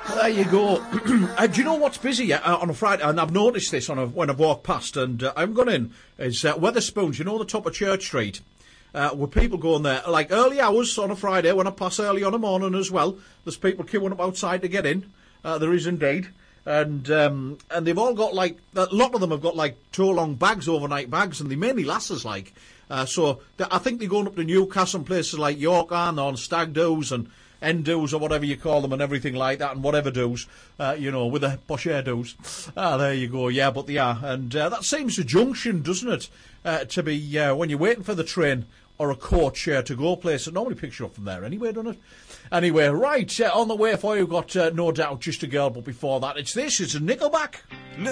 There you go. Do you know what's busy on a Friday? And I've noticed this when I've walked past, and I've gone in. Is Weatherspoons? You know the top of Church Street, with people going there like early hours on a Friday when I pass early on a morning as well. There's people queuing up outside to get in. There is indeed, and they've all got like a lot of them have got like 2 long bags, overnight bags, and they mainly lasses like. So I think they're going up to Newcastle and places like York on Stag Do's and End Do's or whatever you call them and everything like that, and whatever do's, with the posh air do's. There you go, yeah, but they are. And that seems a junction, doesn't it, to be when you're waiting for the train or a coach to go place. It normally picks you up from there anyway, doesn't it? Anyway, right, on the way for you, got No Doubt, Just a Girl, but before that, it's a Nickelback.